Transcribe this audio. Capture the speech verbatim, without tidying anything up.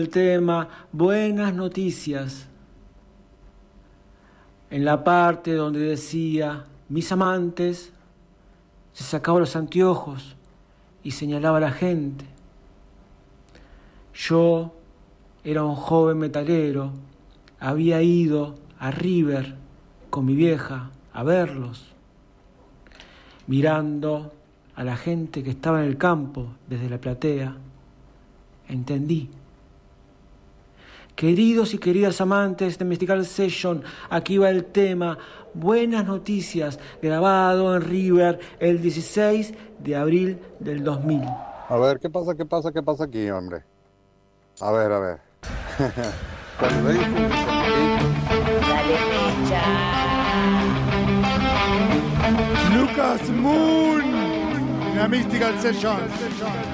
El tema Buenas Noticias, en la parte donde decía mis amantes, se sacaba los anteojos y señalaba a la gente. Yo era un joven metalero, había ido a River con mi vieja a verlos, mirando a la gente que estaba en el campo desde la platea, entendí. Queridos y queridas amantes de Mystical Session, aquí va el tema Buenas Noticias, grabado en River el dieciséis de abril del dos mil. A ver, ¿qué pasa, qué pasa, qué pasa aquí, hombre? A ver, a ver. Cuando veis un Dale mecha. Lucas Moon, la Mystical Session.